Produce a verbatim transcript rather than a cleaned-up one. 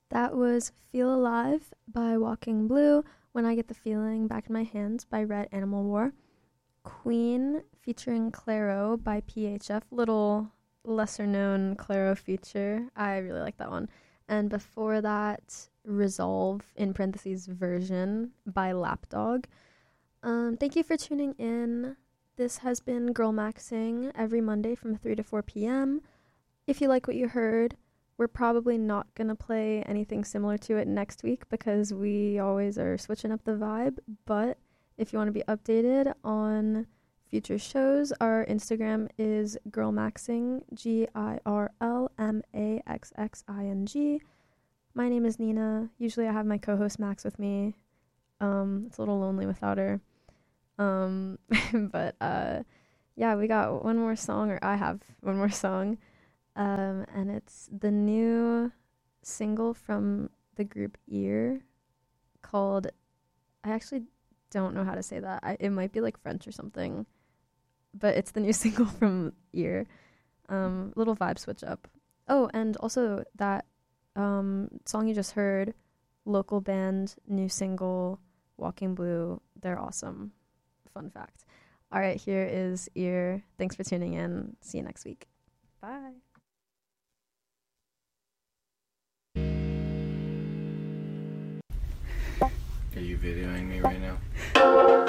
That was Feel Alive by Walking Blue, When I Get the Feeling Back in My Hands by Red Animal War, Queen featuring Clairo by P H F, little lesser known Clairo feature. I really like that one. And before that, Resolve, in parentheses, version by Lapdog. Um, thank you for tuning in. This has been Girl Maxing every Monday from three to four p.m. If you like what you heard, we're probably not going to play anything similar to it next week because we always are switching up the vibe. But if you want to be updated on future shows, our Instagram is girlmaxing, G I R L M A X X I N G. My name is Nina. Usually I have my co-host Max with me. Um, it's a little lonely without her. Um, but uh, yeah, we got one more song, or I have one more song. Um, and it's the new single from the group Ear called, I actually don't know how to say that. I, it might be like French or something, but it's the new single from Ear. Um, little vibe switch up. Oh, and also that um, song you just heard, local band, new single, Walking Blue. They're awesome. Fun fact. All right, here is Ear. Thanks for tuning in. See you next week. Bye. Are you videoing me right now?